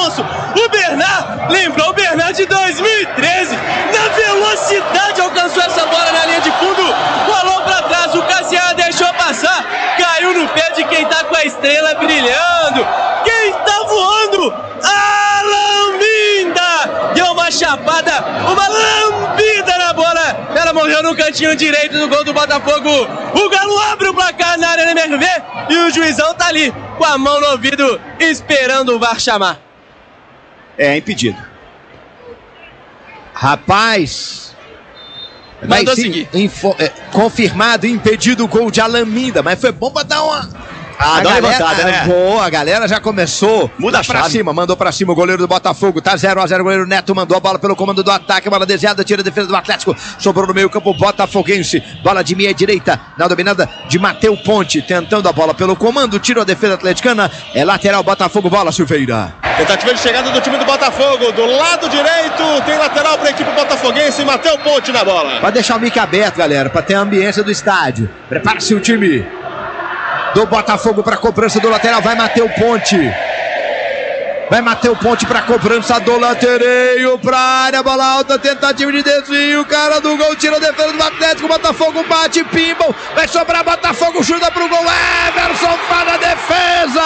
Alonso. O Bernard lembrou o Bernard de 2013. Na velocidade alcançou essa bola na linha de fundo. Rolou pra trás, o Cassiano deixou passar. Caiu no pé de quem tá com a estrela brilhando. Quem tá voando? Alan Minda! Deu uma chapada, uma lambida na bola. Ela morreu no cantinho direito do gol do Botafogo. O Galo abre o placar na Arena MRV e o juizão tá ali, com a mão no ouvido, esperando o VAR chamar. É impedido. Rapaz, mandou seguir. Confirmado, impedido o gol de Alan Minda, mas foi bom pra dar uma... dá uma levantada, né? Boa, a galera já começou. Muda a pra chave. cima, mandou pra cima o goleiro do Botafogo. Tá 0-0, o goleiro Neto mandou a bola pelo comando do ataque. Bola desviada, tira a defesa do Atlético. Sobrou no meio campo botafoguense. Bola de meia direita, na dominada de Matheus Ponte. Tentando a bola pelo comando, tirou a defesa atleticana. É lateral Botafogo, bola Silveira. Tentativa de chegada do time do Botafogo. Do lado direito, tem lateral para a equipe botafoguense. Matheus Ponte na bola. Pra deixar o mic aberto, galera, pra ter a ambiência do estádio. Prepara-se o time do Botafogo para cobrança do lateral. Vai Matheus Ponte. Vai Matheus Ponte para cobrança do latereio pra área. Bola alta, tentativa de desvio. O cara do gol tira a defesa do Atlético. Botafogo bate, pimbam. Vai sobrar Botafogo, chuta pro gol. Everson faz a defesa.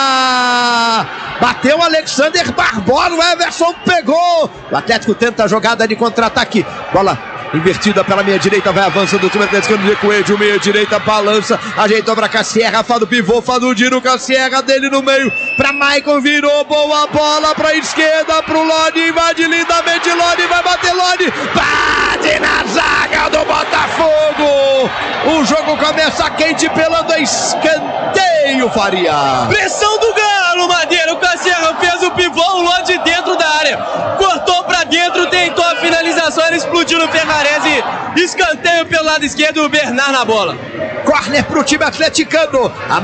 Bateu o Alexander Barbosa. O Everson pegou. O Atlético tenta a jogada de contra-ataque. Bola invertida pela meia direita, vai avançando o time atleticano de Coelho, meia direita, balança, ajeitou pra Cassierra, Fá do pivô, Fá do Dino, Cassierra dele no meio, pra Maicon, virou, boa bola pra esquerda, pro Lodi, invade lindamente, Lodi, vai bater Lodi, bate na zaga do Botafogo, o jogo começa quente, pelando a escanteio, Faria. Pressão do Galo, Madeira, o Cassierra fez o pivô, o Lodi dentro da área, cortou pra dentro, tentou a finalização, ele explodiu no Ferrarese, escanteio pelo lado esquerdo, o Bernard na bola. Corner pro time atleticano, a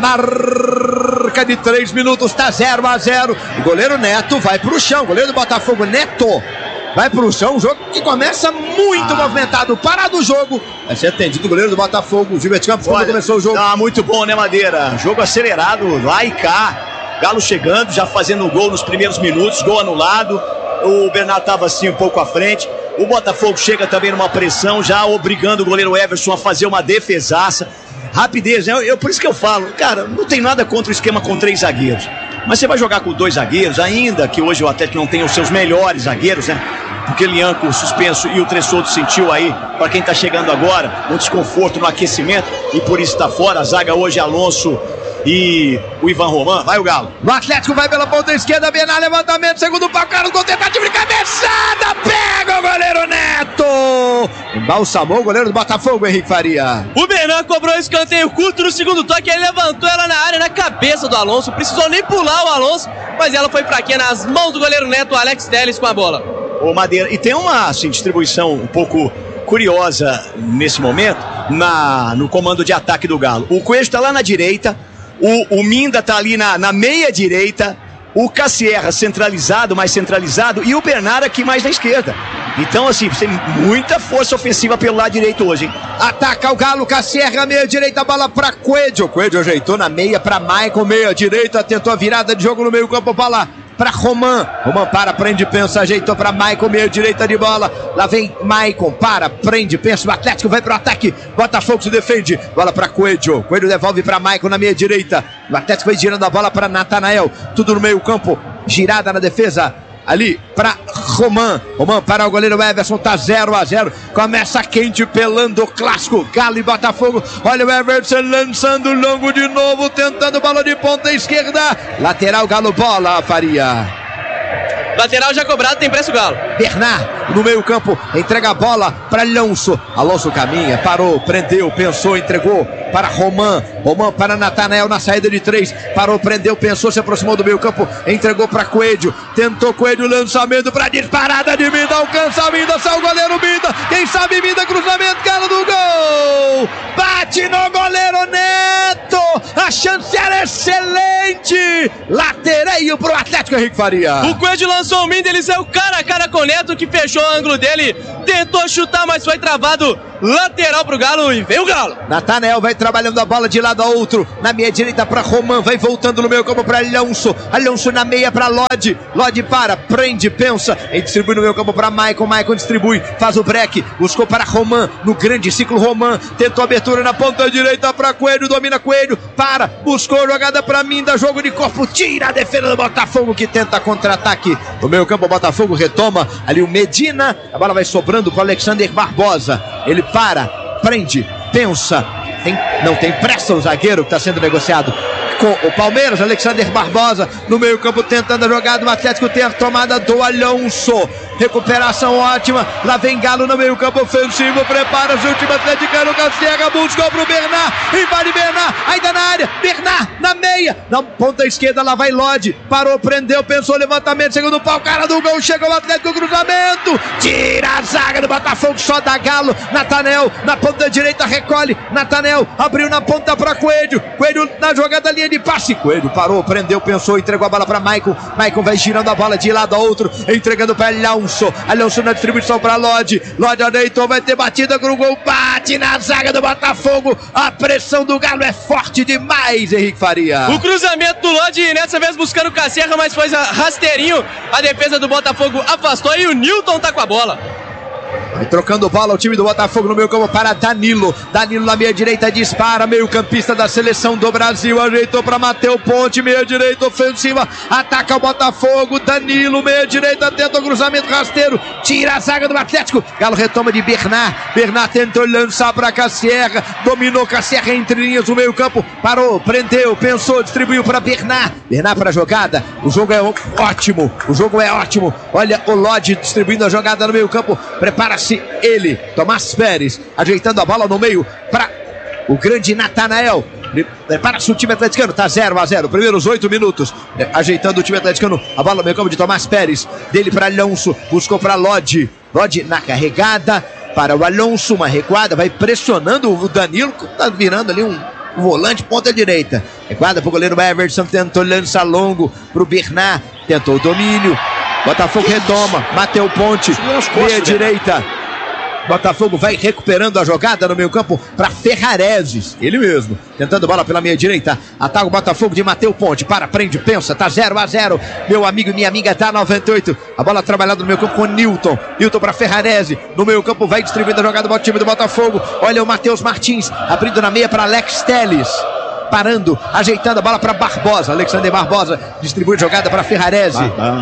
marca de 3 minutos tá 0-0, o goleiro Neto vai pro chão, goleiro do Botafogo, Neto, vai pro chão, um jogo que começa muito movimentado, parado o jogo, vai ser atendido o goleiro do Botafogo, o Gilberto Campos, quando começou o jogo. Muito bom, né, Madeira? Jogo acelerado, lá e cá, Galo chegando, já fazendo o gol nos primeiros minutos, gol anulado, o Bernard estava assim um pouco à frente. O Botafogo chega também numa pressão, já obrigando o goleiro Everson a fazer uma defesaça. Rapidez, né? Por isso que eu falo, cara, não tem nada contra o esquema com 3 zagueiros. Mas você vai jogar com 2 zagueiros, ainda que hoje o Atlético não tenha os seus melhores zagueiros, né? Porque Lianco suspenso e o Tressoto sentiu aí, para quem tá chegando agora, um desconforto no aquecimento e por isso tá fora. A zaga hoje é Alonso e o Ivan Roman. Vai o Galo. O Atlético vai pela ponta esquerda, Bernard, levantamento, segundo pau, Carlos, com tentativa de cabeçada, pega o goleiro Neto. Embalsamou o goleiro do Botafogo, Henrique Faria. O Bernard cobrou escanteio curto no segundo toque, ele levantou ela na área, na cabeça do Alonso, precisou nem pular o Alonso, mas ela foi fraquinha nas mãos do goleiro Neto, Alex Telles com a bola. Ô Madeira, e tem uma assim, distribuição um pouco curiosa nesse momento, no comando de ataque do Galo. O Coelho está lá na direita, o Minda tá ali na meia direita, o Cassierra centralizado, mais centralizado, e o Bernard aqui mais na esquerda. Então, assim, tem muita força ofensiva pelo lado direito hoje, hein? Ataca o Galo, Cassierra, meia direita, bola pra Coelho. Coelho ajeitou na meia pra Maicon, meia direita, tentou a virada de jogo no meio campo, bola pra Roman. Roman para, prende, pensa, ajeitou pra Maicon, meia direita de bola. Lá vem Maicon, para, prende, pensa, o Atlético vai pro ataque. Botafogo se defende, bola pra Coelho. Coelho devolve pra Maicon na meia direita. O Atlético vai girando a bola pra Natanael. Tudo no meio campo, girada na defesa. Ali para Roman. Roman para o goleiro Everson, tá 0-0. Começa quente, pelando o clássico. Galo e Botafogo. Olha o Everson lançando longo de novo, tentando bola de ponta esquerda. Lateral Galo, bola, Faria. Lateral já cobrado, tem pressa o Galo. Bernard no meio campo, entrega a bola para Alonso. Alonso caminha, parou, prendeu, pensou, entregou para Roman. Roman para Natanael na saída de 3. Parou, prendeu, pensou, se aproximou do meio campo, entregou para Coelho. Tentou Coelho, lançamento para disparada de Minda, alcança Minda, sai o goleiro Minda. Quem sabe Minda, cruzamento, cara do gol. Bate no goleiro Neto. A chance era excelente. Latereio pro Atlético, Henrique Faria. O Coelho lançou o Minda, ele saiu cara a cara com o Neto, que fechou o ângulo dele, tentou chutar, mas foi travado lateral pro Galo e vem o Galo. Nathanael vai trabalhando a bola de lado a outro, na meia direita para Roman, vai voltando no meio campo para Alonso, Alonso na meia para Lodi, Lodi para, prende, pensa, e distribui no meio campo para Maicon, Maicon distribui, faz o break, buscou para Roman, no grande ciclo Roman, tentou abertura na ponta direita para Coelho, domina Coelho, para, buscou jogada para Minda, jogo de corpo, tira a defesa do Botafogo que tenta contra-ataque, no meio campo o Botafogo retoma, ali o Medina, a bola vai sobrando para Alexander Barbosa, ele para, prende, pensa, não tem pressa o zagueiro que está sendo negociado com o Palmeiras, Alexander Barbosa no meio campo tentando a jogada, o Atlético tem a tomada do Alonso, recuperação ótima, lá vem Galo no meio campo ofensivo, prepara-se o time atleticano, Casierra buscou pro Bernard, invade Bernard, ainda na área, Bernard na meia, na ponta esquerda, lá vai Lodi, parou, prendeu, pensou, levantamento, segundo pau, cara do gol, chega o Atlético, cruzamento, tira a zaga do Botafogo, só dá Galo, Nathanael na ponta direita, recolhe, Nathanael abriu na ponta pra Coelho, Coelho na jogada, linha de passe, Coelho parou, prendeu, pensou, entregou a bola pra Maicon, Maicon vai girando a bola de lado a outro, entregando pra Alonso na distribuição pra Lodi, Lodi adeitou, vai ter batida com o gol, bate na zaga do Botafogo, a pressão do Galo é forte demais, Henrique Faria. O cruzamento do Lodi, nessa vez buscando o Casierra, mas foi rasteirinho, a defesa do Botafogo afastou e o Newton tá com a bola. Vai trocando bola o time do Botafogo no meio campo para Danilo, Danilo na meia direita dispara, meio campista da seleção do Brasil, ajeitou para Matheus Ponte, meia direita ofensiva, ataca o Botafogo, Danilo, meia direita, tenta o cruzamento rasteiro, tira a zaga do Atlético, Galo retoma de Bernard, Bernard tentou lançar para Casierra, dominou Casierra entre linhas do meio campo, parou, prendeu, pensou, distribuiu para Bernard, Bernard para a jogada, o jogo é ótimo, olha o Lodi distribuindo a jogada no meio campo, prepara-se ele, Tomás Pérez, ajeitando a bola no meio para o grande Nathanael. Prepara-se o time atleticano, tá 0-0, primeiros 8 minutos, ajeitando o time atleticano, a bola no meio campo de Tomás Pérez, dele para Alonso, buscou para Lodi, Lodi na carregada, para o Alonso, uma recuada, vai pressionando o Danilo, tá virando ali um volante ponta direita, recuada pro goleiro Everson, tentou lança longo pro Bernard, tentou o domínio, Botafogo retoma, Matheus Ponte, meia direita, Botafogo vai recuperando a jogada no meio campo para Ferrareses, ele mesmo, tentando bola pela meia direita, ataca o Botafogo de Matheus Ponte, prende, pensa, tá 0-0, meu amigo e minha amiga, tá 98, a bola trabalhada no meio campo com Newton para Ferrarese, no meio campo vai distribuindo a jogada do time do Botafogo, olha o Matheus Martins, abrindo na meia para Alex Telles, parando, ajeitando a bola para Barbosa, Alexander Barbosa, distribui a jogada para Ferrarese,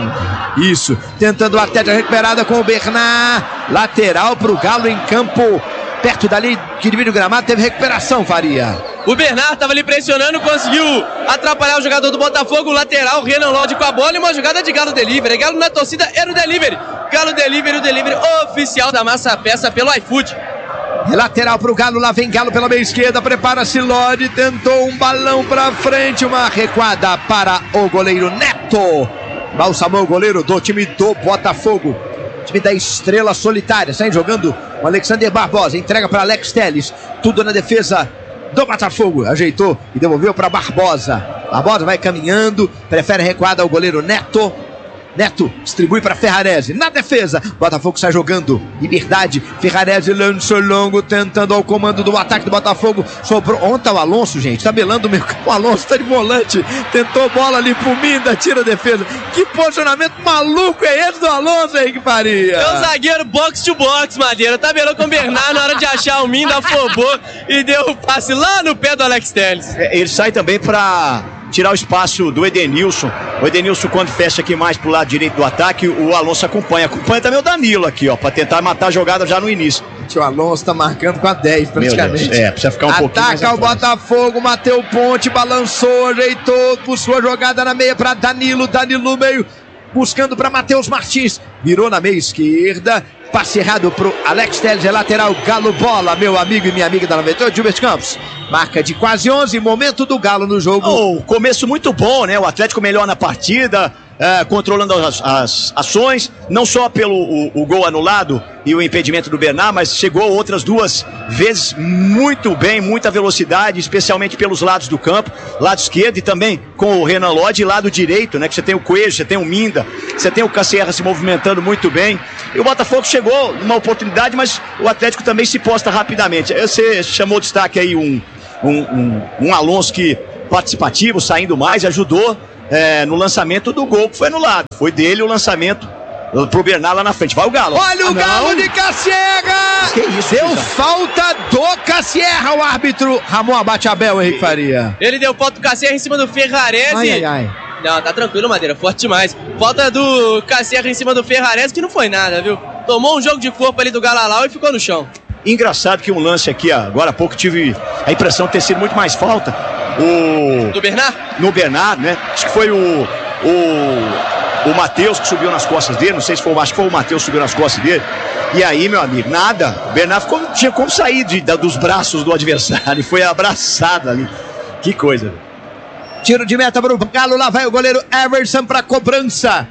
isso, tentando a técnica recuperada com o Bernard, lateral para o Galo em campo, perto dali que divide o gramado, teve recuperação, Faria. O Bernard estava ali pressionando, conseguiu atrapalhar o jogador do Botafogo, o lateral, Renan Lodi com a bola e uma jogada de Galo Delivery, Galo na torcida era o Delivery, Galo Delivery, o Delivery oficial da Massa Peça pelo iFood. Lateral pro Galo, lá vem Galo pela meia esquerda, prepara-se Lodi, tentou um balão pra frente, uma recuada para o goleiro Neto, balsamou o goleiro do time do Botafogo, time da Estrela Solitária, sai jogando o Alexander Barbosa, entrega para Alex Telles, tudo na defesa do Botafogo, ajeitou e devolveu para Barbosa, Barbosa vai caminhando, prefere recuada ao goleiro Neto, Neto distribui para Ferrarese, na defesa, Botafogo sai jogando, liberdade, Ferrarese lançou longo, tentando ao comando do ataque do Botafogo, sobrou, ontem o Alonso, gente, tabelando o meio campo, o Alonso tá de volante, tentou bola ali pro Minda, tira a defesa, que posicionamento maluco é esse do Alonso, Henrique Faria? É o zagueiro box to box, Madeira, tabelou com o Bernard na hora de achar o Minda, afobou e deu o passe lá no pé do Alex Telles. Ele sai também para tirar o espaço do Edenilson. O Edenilson, quando fecha aqui mais pro lado direito do ataque, o Alonso acompanha também o Danilo aqui, ó, para tentar matar a jogada já no início. O Alonso tá marcando com a 10 praticamente. Precisa ficar um pouquinho mais ataca o Botafogo, Matheus Ponte, balançou, ajeitou, puxou a jogada na meia para Danilo, Danilo meio, buscando para Matheus Martins, virou na meia esquerda, passe errado pro Alex Telles, é lateral, Galo bola, meu amigo e minha amiga da 98, Gilberto Campos. Marca de quase 11, momento do Galo no jogo. Começo muito bom, né? O Atlético melhor na partida, controlando as ações, não só pelo o gol anulado e o impedimento do Bernard, mas chegou outras 2 vezes muito bem, muita velocidade, especialmente pelos lados do campo, lado esquerdo e também com o Renan Lodge, e lado direito, né, que você tem o Coelho, você tem o Minda, você tem o Cassierra se movimentando muito bem, e o Botafogo chegou numa oportunidade, mas o Atlético também se posta rapidamente. Você chamou destaque aí um Alonso que participativo, saindo mais, ajudou no lançamento do gol que foi anulado. Foi dele o lançamento pro Bernard lá na frente. Vai o Galo. Olha o Galo de Cassierra! Que isso, deu Gisele? falta do Cassierra, o árbitro Ramon Abate Abel, Henrique Faria. Ele deu falta do Cassierra em cima do Ferrarese. Ai. Não, tá tranquilo, Madeira, forte demais. Falta do Cassierra em cima do Ferrarese, que não foi nada, viu? Tomou um jogo de corpo ali do Galalau e ficou no chão. Engraçado que um lance aqui, agora há pouco tive a impressão de ter sido muito mais falta. Do Bernard? No Bernard, né? Acho que foi o Matheus que subiu nas costas dele, não sei se foi, acho que foi o Matheus que subiu nas costas dele. E aí, meu amigo, nada. O Bernard tinha como sair dos braços do adversário, foi abraçado ali. Que coisa. Tiro de meta para o Galo, lá vai o goleiro Everson para cobrança.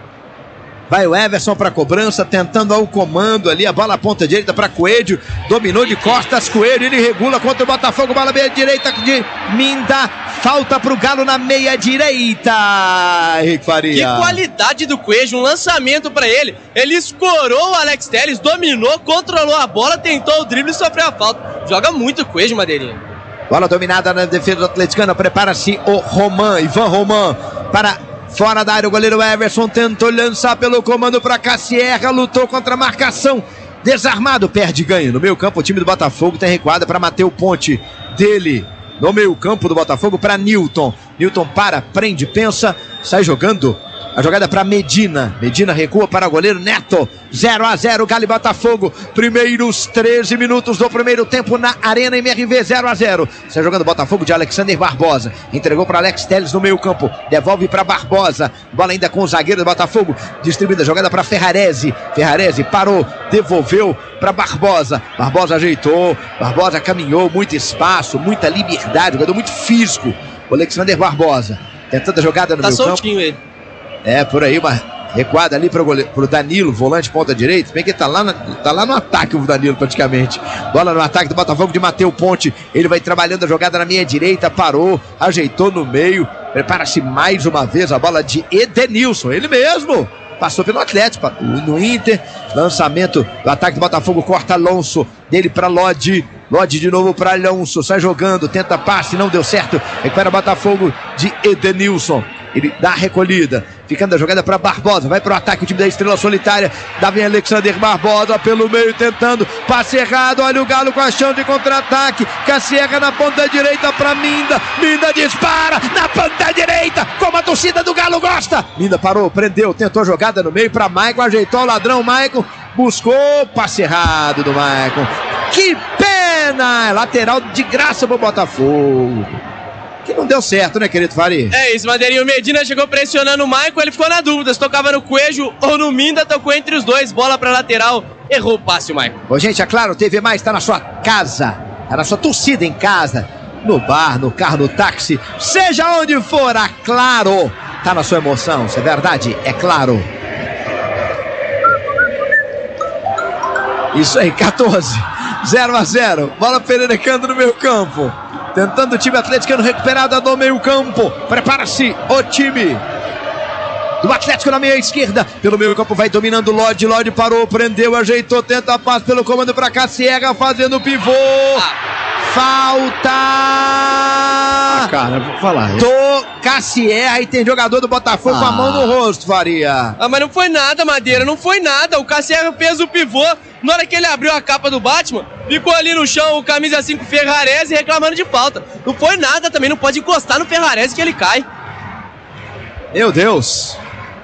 Vai o Everson para cobrança, tentando ao comando ali, a bola ponta direita para Coelho, dominou de costas Coelho, ele regula contra o Botafogo, bola meia direita de Minda, falta para o Galo na meia direita, Henrique Faria. Que qualidade do Coelho, um lançamento para ele, ele escorou o Alex Telles, dominou, controlou a bola, tentou o drible e sofreu a falta. Joga muito o Coelho, Madeirinha. Bola dominada na defesa do atleticano, prepara-se o Roman, Ivan Roman, para fora da área, o goleiro Everson tentou lançar pelo comando para Cassierra, lutou contra a marcação, desarmado, perde ganho. No meio campo, o time do Botafogo tem recuada para Matheus Ponte, dele. No meio campo do Botafogo para Newton. Newton para, prende, pensa, sai jogando. A jogada para Medina. Medina recua para o goleiro Neto. 0-0, Galo e Botafogo. Primeiros 13 minutos do primeiro tempo na Arena MRV. 0-0. Sai jogando Botafogo de Alexander Barbosa. Entregou para Alex Telles no meio campo. Devolve para Barbosa. Bola ainda com o zagueiro do Botafogo. Distribuída, jogada para Ferrarese. Ferrarese parou, devolveu para Barbosa. Barbosa ajeitou. Barbosa caminhou, muito espaço, muita liberdade. Jogador muito físico. O Alexander Barbosa. Tentando a jogada no meio campo. Tá soltinho ele. Por aí, uma recuada ali pro Danilo, volante ponta direita. Bem que tá lá no ataque o Danilo praticamente. Bola no ataque do Botafogo de Matheus Ponte. Ele vai trabalhando a jogada na meia direita, parou, ajeitou no meio. Prepara-se mais uma vez a bola de Edenilson, ele mesmo. Passou pelo Atlético, no Inter. Lançamento do ataque do Botafogo, corta Alonso. Dele para Lodge. Lodge de novo para Alonso. Sai jogando, tenta passe, não deu certo. Recupera o Botafogo de Edenilson. Ele dá a recolhida, ficando a jogada para Barbosa, vai para o ataque o time da Estrela Solitária, Davi Alexander Barbosa pelo meio tentando, passe errado, olha o Galo com a chão de contra-ataque, Cassierra na ponta direita para Minda, Minda dispara na ponta direita, como a torcida do Galo gosta, Minda parou, prendeu, tentou a jogada no meio para Maicon, ajeitou o ladrão, Maicon buscou, passe errado do Maicon, que pena, lateral de graça para o Botafogo. Que não deu certo, né, querido Fari? É isso, Madeirinho. O Medina chegou pressionando o Maicon, ele ficou na dúvida se tocava no Coelho ou no Minda, tocou entre os dois, bola pra lateral, errou o passe o Maicon. Bom, gente, é claro, TV Mais tá na sua casa, tá na sua torcida em casa, no bar, no carro, no táxi, seja onde for, a Claro tá na sua emoção, isso é verdade, é claro. Isso aí, 14, 0-0, bola pererecando no meio campo. Tentando o time atleticano recuperada no meio campo. Prepara-se o time do Atlético na meia esquerda. Pelo meio campo vai dominando Lodge. Lodge parou, prendeu, ajeitou, tenta a passe pelo comando para Cassierra, fazendo pivô. Falta! Cara, vou falar. Do Cassierra e tem jogador do Botafogo com a mão no rosto, Faria. Mas não foi nada, Madeira, não foi nada. O Cassierra fez o pivô. Na hora que ele abriu a capa do Batman, ficou ali no chão o camisa 5 Ferrarese reclamando de falta. Não foi nada também, não pode encostar no Ferrarese que ele cai. Meu Deus.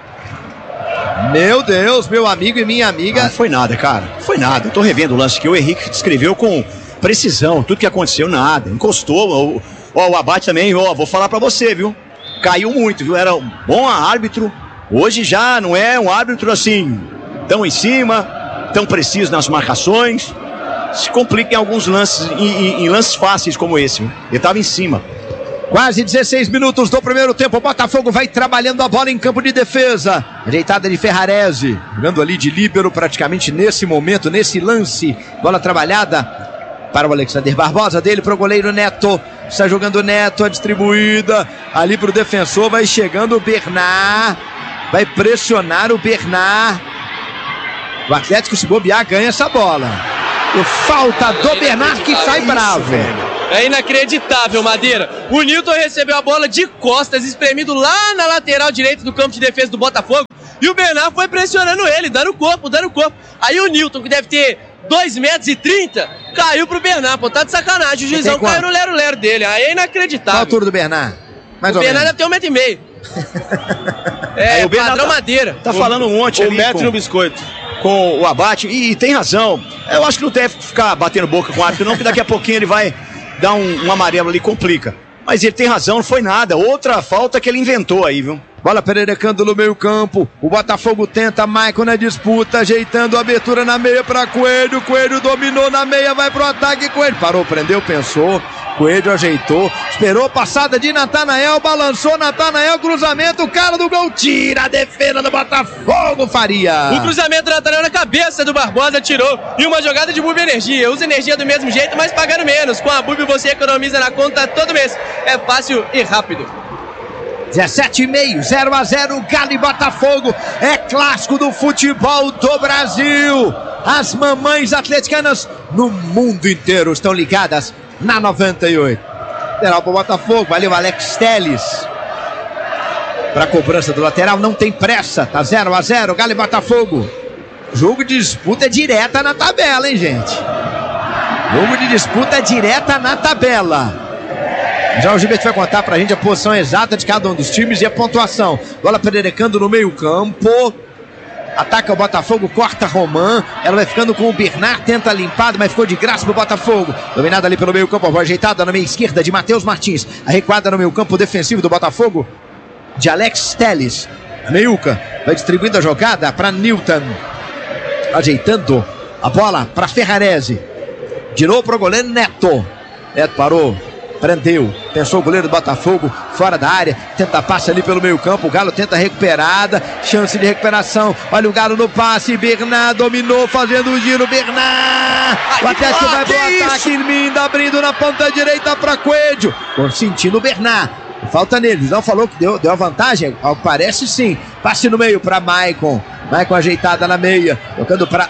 Meu Deus, meu amigo e minha amiga. Não foi nada, cara. Foi nada. Eu tô revendo o lance que o Henrique descreveu com precisão. Tudo que aconteceu, nada. Encostou. O Abate também, vou falar pra você, viu? Caiu muito, viu? Era um bom árbitro. Hoje já não é um árbitro assim, tão em cima, tão preciso nas marcações. Se complica em alguns lances, em lances fáceis como esse, viu? Ele tava em cima. Quase 16 minutos do primeiro tempo. O Botafogo vai trabalhando a bola em campo de defesa. Ajeitada de Ferrarese. Jogando ali de líbero praticamente nesse momento, nesse lance. Bola trabalhada para o Alexander Barbosa. Dele para o goleiro Neto. Está jogando Neto. A distribuída ali para o defensor. Vai chegando o Bernard. Vai pressionar o Bernard. O Atlético, se bobear, ganha essa bola. E falta do Bernard que sai bravo. É inacreditável, Madeira. O Nilton recebeu a bola de costas, espremido lá na lateral direita do campo de defesa do Botafogo. E o Bernard foi pressionando ele, dando corpo. Aí o Nilton, que deve ter 2,30 m, caiu pro Bernard. Pô, tá de sacanagem. O juizão caiu no lero-lero dele. Aí é inacreditável. Qual a altura do Bernard? Mais o Bernard deve ter 1,5 m. É, o padrão Madeira. Tá falando um monte ali. 1 metro no biscoito. Com o Abate. E tem razão. Eu acho que não deve ficar batendo boca com o árbitro, não, porque daqui a pouquinho ele vai dar um amarelo ali, complica. Mas ele tem razão, não foi nada. Outra falta que ele inventou aí, viu? Bola pererecando no meio campo. O Botafogo tenta, Maicon na disputa, ajeitando a abertura na meia para Coelho. Coelho dominou na meia, vai pro ataque. Coelho parou, prendeu, pensou. Coelho ajeitou, esperou a passada de Natanael, balançou Natanael, cruzamento, o cara do gol tira a defesa do Botafogo, Faria. O cruzamento do Natanael na cabeça do Barbosa tirou, e uma jogada de Bubi Energia. Usa energia do mesmo jeito, mas pagando menos. Com a Bubi você economiza na conta todo mês. É fácil e rápido. 17,5, 0-0, Galo e Botafogo. É clássico do futebol do Brasil. As mamães atleticanas no mundo inteiro estão ligadas na 98. Lateral para o Botafogo, valeu Alex Telles. Para a cobrança do lateral, não tem pressa, tá 0-0, Galo e Botafogo. Jogo de disputa direta na tabela, hein, gente? Jogo de disputa direta na tabela. Já o Gilberto vai contar pra gente a posição exata de cada um dos times e a pontuação. Bola pererecando no meio campo. Ataca o Botafogo, corta Roman. Ela vai ficando com o Bernard, tenta limpado, mas ficou de graça pro Botafogo. Dominada ali pelo meio campo, ajeitada na meia esquerda de Matheus Martins. A recuada no meio campo defensivo do Botafogo de Alex Telles. Meiuca vai distribuindo a jogada para Nilton. Ajeitando a bola para Ferrarese. Girou pro goleiro Neto. Neto parou. Prendeu, pensou o goleiro do Botafogo fora da área, tenta passe ali pelo meio campo, o Galo tenta recuperada, chance de recuperação, olha o Galo no passe, Bernard dominou, fazendo o giro, Bernard, o Atlético vai pro ataque, Irminda abrindo na ponta direita para Coelho, sentindo o Bernard, falta nele, não falou que deu a vantagem, parece sim, passe no meio para Maicon ajeitada na meia, tocando para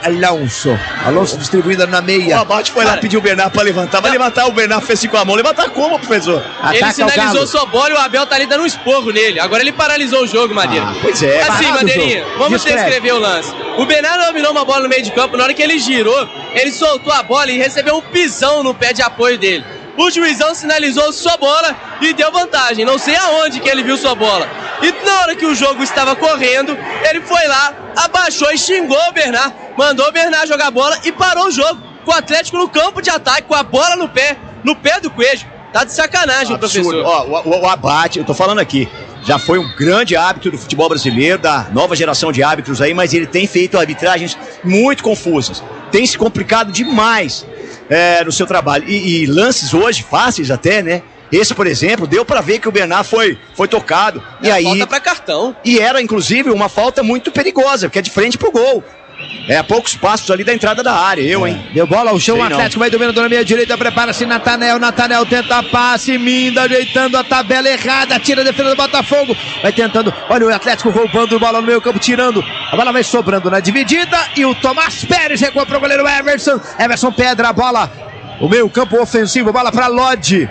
Alonso distribuindo na meia. O Abate foi lá pedir o Bernard para levantar, vai levantar, o Bernard fez assim com a mão, levantar como, professor? Ele sinalizou sua bola e o Abel tá ali dando um esporro nele, agora ele paralisou o jogo, Madeira. Pois é. Assim, Madeirinha, vamos descrever o lance. O Bernard dominou uma bola no meio de campo, na hora que ele girou, ele soltou a bola e recebeu um pisão no pé de apoio dele. O juizão sinalizou sua bola e deu vantagem. Não sei aonde que ele viu sua bola. E na hora que o jogo estava correndo, ele foi lá, abaixou e xingou o Bernard. Mandou o Bernard jogar bola e parou o jogo. Com o Atlético no campo de ataque, com a bola no pé do Coelho. Tá de sacanagem, professor. Ó, o Abate, eu tô falando aqui, já foi um grande árbitro do futebol brasileiro, da nova geração de árbitros aí, mas ele tem feito arbitragens muito confusas. Tem se complicado demais no seu trabalho. E lances hoje, fáceis até, né? Esse, por exemplo, deu pra ver que o Bernard foi tocado. E aí, falta pra cartão. E era, inclusive, uma falta muito perigosa, porque é de frente pro gol. É a poucos passos ali da entrada da área, hein? Deu bola ao chão, o Atlético vai dominando na meia direita, prepara-se Natanael tenta passe, Minda ajeitando a tabela errada, tira a defesa do Botafogo, vai tentando, olha o Atlético roubando bola no meio campo, tirando, a bola vai sobrando na dividida e o Tomás Pérez recua pro goleiro Everson Pedra, a bola, o meio campo ofensivo, bola pra Lodi,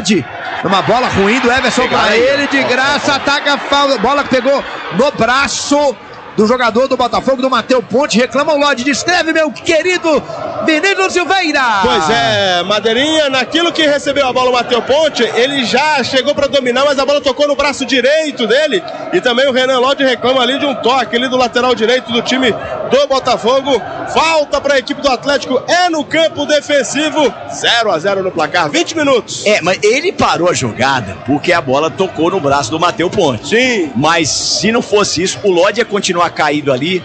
uma bola ruim do Everson pra ele, de graça, ataca a falta, bola que pegou no braço do jogador do Botafogo, do Matheus Ponte, reclama o Lodi, descreve meu querido Benedito Silveira. Pois é, Madeirinha, naquilo que recebeu a bola o Matheus Ponte, ele já chegou para dominar, mas a bola tocou no braço direito dele, e também o Renan Lodi reclama ali de um toque ali do lateral direito do time do Botafogo, falta para a equipe do Atlético, é no campo defensivo, 0-0 no placar, 20 minutos. Mas ele parou a jogada porque a bola tocou no braço do Matheus Ponte. Sim. Mas se não fosse isso, o Lodi ia continuar caído ali,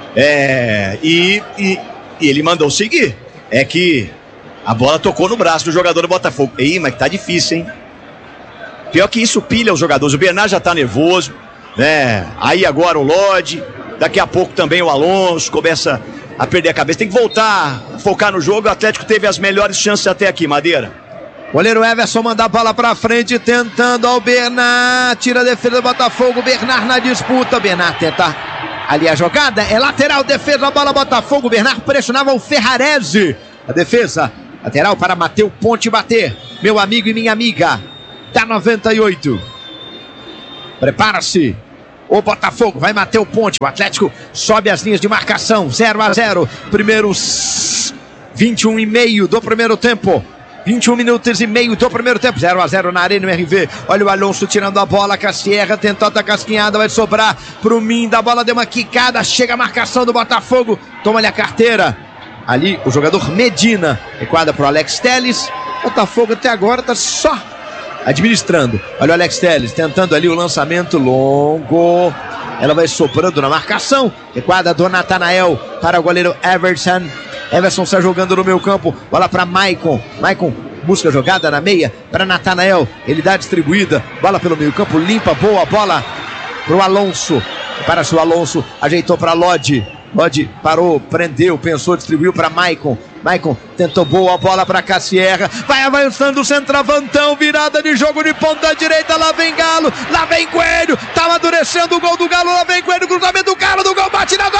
e ele mandou seguir. É que a bola tocou no braço do jogador do Botafogo. Mas tá difícil, hein? Pior que isso pilha os jogadores. O Bernard já tá nervoso, né? Aí agora o Lodi, daqui a pouco também o Alonso começa a perder a cabeça. Tem que voltar a focar no jogo. O Atlético teve as melhores chances até aqui, Madeira. Goleiro Everson manda a bola pra frente, tentando ao Bernard. Tira a defesa do Botafogo. Bernard na disputa. Bernard tenta ali a jogada. É lateral, defesa, a bola Botafogo. Bernard pressionava o Ferrarese. A defesa, lateral para Matheus Ponte bater. Meu amigo e minha amiga. Da 98. Prepara-se. O Botafogo vai Matheus Ponte. O Atlético sobe as linhas de marcação. 0-0. Primeiros 21 e meio do primeiro tempo. 21 minutos e meio do primeiro tempo. 0-0 na Arena MRV. Olha o Alonso tirando a bola. Cassierra tentou a casquinhada. Vai sobrar pro Minda. A bola deu uma quicada. Chega a marcação do Botafogo. Toma-lhe a carteira. Ali o jogador Medina. Recuada pro Alex Telles. Botafogo até agora tá só administrando. Olha o Alex Telles tentando ali o lançamento longo. Ela vai soprando na marcação. Recuada do Natanael para o goleiro Everson. Everson está jogando no meio campo. Bola para Maicon. Maicon busca a jogada na meia para Natanael. Ele dá a distribuída. Bola pelo meio campo. Limpa, boa bola para o Alonso. Para-se o Alonso. Ajeitou para Lodi. Lodi parou, prendeu, pensou, distribuiu para Maicon. Maicon tentou boa bola para Cassierra. Vai avançando o centroavantão. Virada de jogo de ponta direita. Lá vem Galo. Lá vem Coelho. Tá amadurecendo o gol do Galo. Lá vem Coelho. Cruzamento do Galo. Do gol. Bate na